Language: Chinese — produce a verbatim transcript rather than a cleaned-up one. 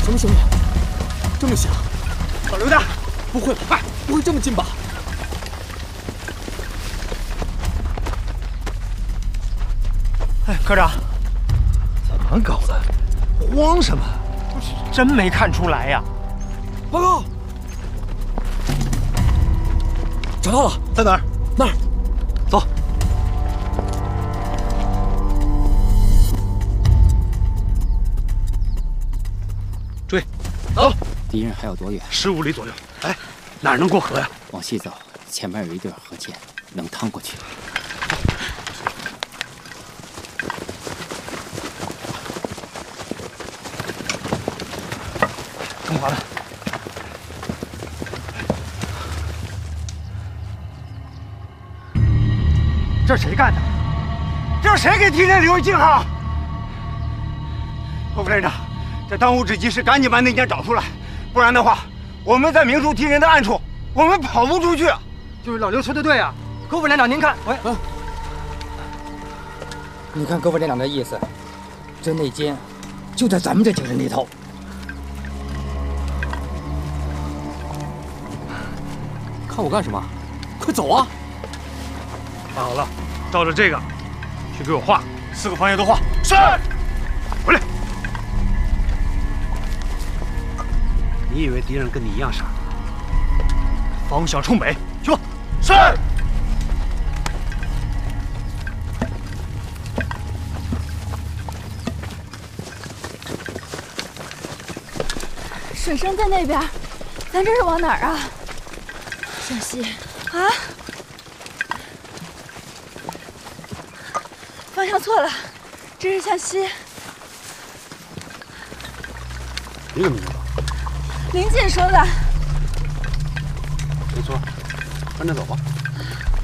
什么声音？这么响？ 老刘的， 不会吧？不会这么近吧？ 哎，科长， 怎么搞的？慌什么？ 真没看出来呀！ 报告，找到了， 在哪儿？ 那儿。 走。追，走。 敌人还有多远？ 十五里左右。哎，哪儿能过河呀？ 往西走，前面有一对河涧，能趟过去。 中华的。 这是谁干的？这是谁给敌人留下信号？侯副连长，这当务之急是赶紧把那件找出来，不然的话，我们在明处敌人的暗处，我们跑不出去。就是老刘说的对啊，侯副连长，您看，喂，嗯， 你看各副连长的意思，这内奸就在咱们这精神里头。 看我干什么？快走啊！ 看好了，照着这个去给我画，四个方向都画。是。回来。你以为敌人跟你一样傻？方向冲北，去吧。是。 水声在那边，咱这是往哪儿啊？向西。啊？方向错了，这是向西。 你怎么知道？ 林锦说的。 没错，跟着走吧。